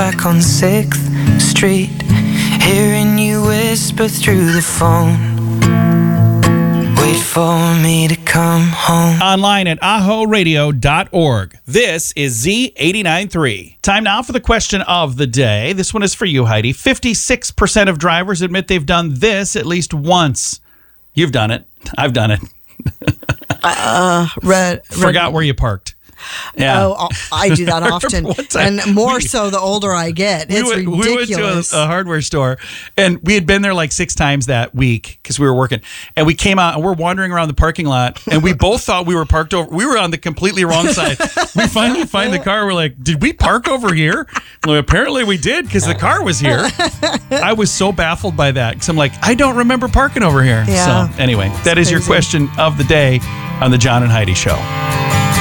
back on 6th Street, hearing you whisper through the phone. Wait for me to come home. Online at ahoradio.org. This is Z89.3. Time now for the question of the day. This one is for you, Heidi. 56% of drivers admit they've done this at least once. You've done it. I've done it. Forgot where you parked. Yeah. Oh, I do that often. And more so the older I get. It's ridiculous. We went to a hardware store, and we had been there like 6 times that week because we were working. And we came out, and we're wandering around the parking lot, and we both thought we were parked over. We were on the completely wrong side. We finally find the car. We're like, did we park over here? Well, apparently we did because the car was here. I was so baffled by that because I'm like, I don't remember parking over here. Yeah. So anyway, that is your question of the day on the John and Heidi Show.